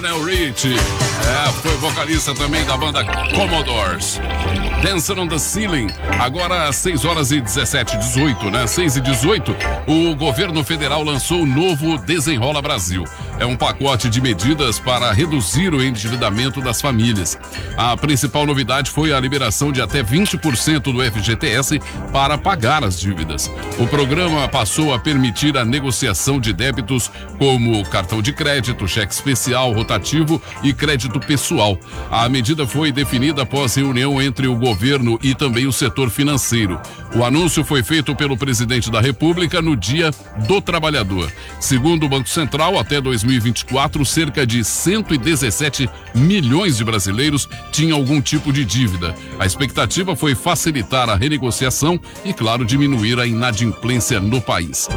Lionel Richie, foi vocalista também da banda Commodores. Dancing on the Ceiling, agora às 6h17, 6h18, o governo federal lançou o novo Desenrola Brasil. É um pacote de medidas para reduzir o endividamento das famílias. A principal novidade foi a liberação de até 20% do FGTS para pagar as dívidas. O programa passou a permitir a negociação de débitos como cartão de crédito, cheque especial, rotativo e crédito pessoal. A medida foi definida após reunião entre o governo e também o setor financeiro. O anúncio foi feito pelo presidente da República no Dia do Trabalhador. Segundo o Banco Central, até 2024, cerca de 117 milhões de brasileiros tinham algum tipo de dívida. A expectativa foi facilitar a renegociação e, claro, diminuir a inadimplência no país.